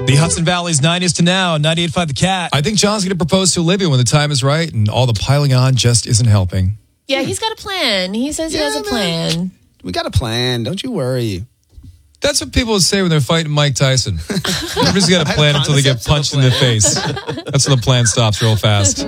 The Hudson Valley's 90s to now, 98.5 The Cat. I think John's going to propose to Olivia when the time is right, and all the piling on just isn't helping. Yeah, he's got a plan. He says he has a plan. We got a plan. Don't you worry. That's what people would say when they're fighting Mike Tyson. Everybody's got a plan until they get punched in the face. That's when the plan stops real fast.